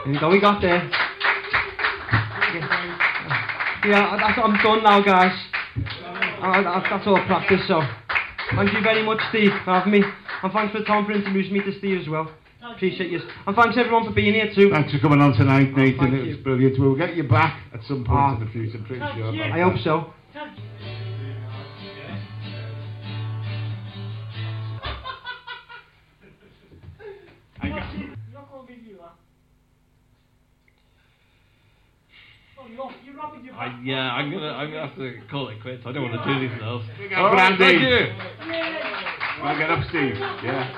There we go, we got there. Yeah, I'm done now, guys. That's all practice, so thank you very much, Steve, for having me. And thanks for Tom for introducing me to Steve as well. Appreciate you. And thanks everyone for being here too. Thanks for coming on tonight, Nathan. Thank It you. was brilliant. We'll get you back at some point in the future, I'm pretty sure. I hope so. Yeah, I'm gonna have to call it quits. I don't want to do anything else. All right, thank you. Wanna get up, Steve? Yeah.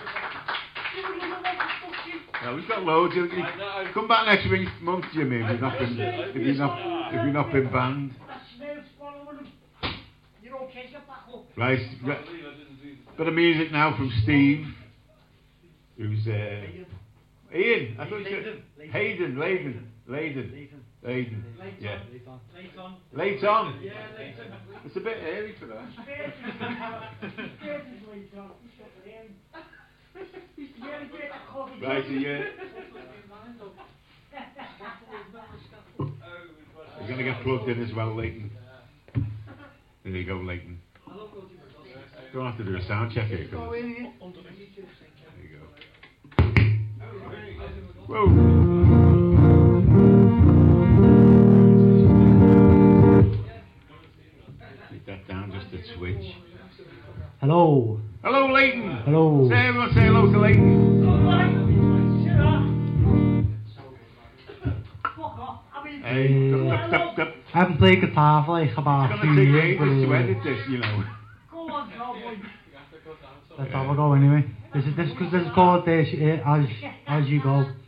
Yeah, we've got loads. Come back next month, Jimmy. If you've not been banned. Right. Bit of music now from Steve. Who's Ian? I thought you said Hayden. Yeah. Late on. It's a bit early for that. Right, so you're going to get plugged in as well, Leighton. There you go, Leighton. Don't have to do a sound check here. There you go. Whoa. That down just a switch. Hello. Hello, Leighton. Hello. Say everyone, say hello to Leighton. Hey, I haven't played guitar for like about it's 2 gonna take years. ages to edit this, you know. Let's have a go anyway. This is called as you go.